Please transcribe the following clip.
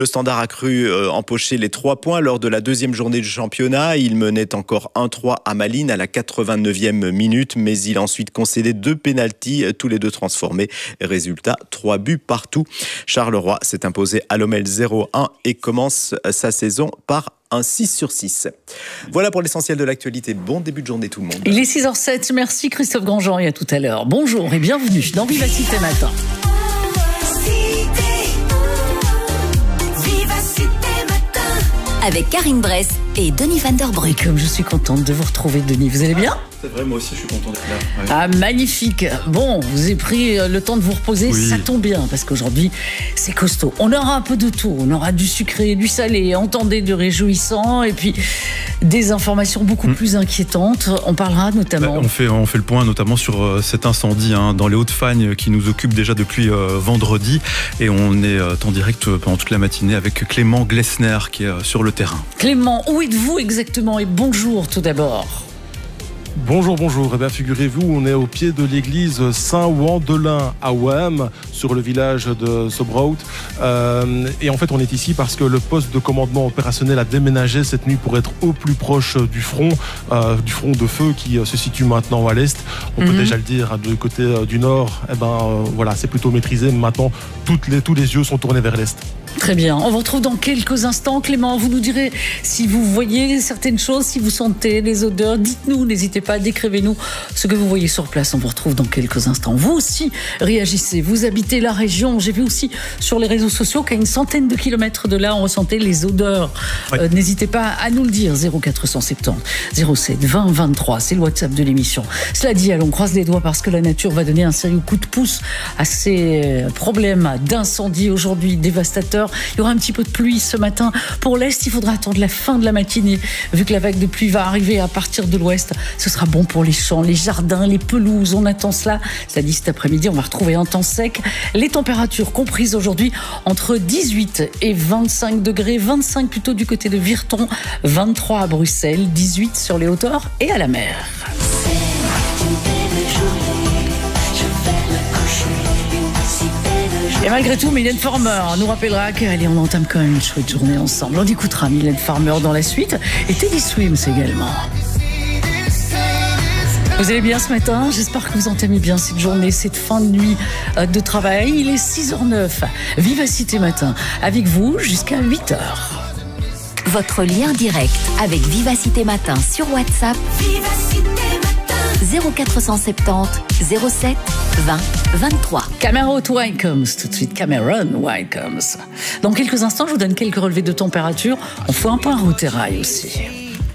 Le Standard a cru empocher les 3 points lors de la deuxième journée du championnat. Il menait encore 1-3 à Malines à la 89e minute, mais il a ensuite concédé 2 pénaltys, tous les 2 transformés. Résultat, 3 buts partout. Charleroi s'est imposé à Lommel 0-1 et commence sa saison par un 6/6. Voilà pour l'essentiel de l'actualité. Bon début de journée tout le monde. Il est 6h07. Merci Christophe Grandjean et à tout à l'heure. Bonjour et bienvenue dans Vivacité Matin. Avec Karine Bress et Denis Van Der Broek. Comme je suis contente de vous retrouver, Denis. Vous allez bien ? C'est vrai, moi aussi je suis content d'être là. Ouais. Ah, magnifique. Bon, vous avez pris le temps de vous reposer, Oui. Ça tombe bien parce qu'aujourd'hui c'est costaud. On aura un peu de tout, on aura du sucré, du salé, entendez, du réjouissant et puis des informations beaucoup plus inquiétantes. On parlera notamment... On fait le point notamment sur cet incendie dans les Hauts-de-Fagne qui nous occupe déjà depuis vendredi et on est en direct pendant toute la matinée avec Clément Glessner qui est sur le terrain. Clément, où êtes-vous exactement et bonjour tout d'abord. Bonjour. Eh bien, figurez-vous, on est au pied de l'église Saint-Ouan-de-Lin à Ouham, sur le village de Sobrout. Et en fait, on est ici parce que le poste de commandement opérationnel a déménagé cette nuit pour être au plus proche du front de feu qui se situe maintenant à l'est. On peut déjà le dire, du côté du nord, voilà, c'est plutôt maîtrisé. Maintenant, tous les yeux sont tournés vers l'est. Très bien, on vous retrouve dans quelques instants. Clément, vous nous direz si vous voyez certaines choses, si vous sentez les odeurs. Dites-nous, n'hésitez pas, décrivez-nous ce que vous voyez sur place. On vous retrouve dans quelques instants. Vous aussi, réagissez. Vous habitez la région. J'ai vu aussi sur les réseaux sociaux qu'à une centaine de kilomètres de là, on ressentait les odeurs. Oui. N'hésitez pas à nous le dire. 0470 07 20 23, c'est le WhatsApp de l'émission. Cela dit, allons, croise les doigts parce que la nature va donner un sérieux coup de pouce à ces problèmes d'incendie aujourd'hui dévastateurs. Il y aura un petit peu de pluie ce matin. Pour l'Est, il faudra attendre la fin de la matinée. Vu que la vague de pluie va arriver à partir de l'Ouest, ce sera bon pour les champs, les jardins, les pelouses. On attend cela. Ça dit cet après-midi, on va retrouver un temps sec. Les températures comprises aujourd'hui entre 18 et 25 degrés. 25 plutôt du côté de Virton, 23 à Bruxelles, 18 sur les hauteurs et à la mer. Et malgré tout, Mylène Farmer nous rappellera qu'allez, on entame quand même une chouette journée ensemble. On écoutera Mylène Farmer dans la suite et Teddy Swims également. Vous allez bien ce matin? J'espère que vous entamez bien cette journée, cette fin de nuit de travail. Il est 6h09. Vivacité Matin avec vous jusqu'à 8h. Votre lien direct avec Vivacité Matin sur WhatsApp. 0470 07 20 23. Cameron Winecomes, tout de suite Cameron Winecomes. Dans quelques instants, je vous donne quelques relevés de température. On fait un point routerail aussi.